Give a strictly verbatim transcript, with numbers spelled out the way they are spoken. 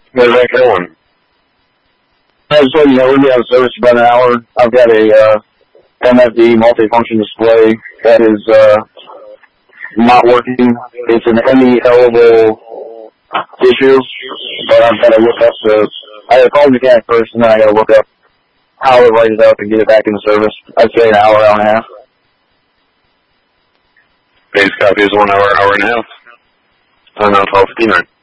How's that going? I just letting you know, we'll be out of service for about an hour. I've got a uh, M F D multifunction display that is uh, not working. It's an M E eligible issue, but I've got to look up the. I got to call the mechanic first, and then I got to look up how to light it up and get it back into service. I'd say an hour, hour and a half. Base copy is one hour, hour and a half. I don't know, twelve fifty-nine.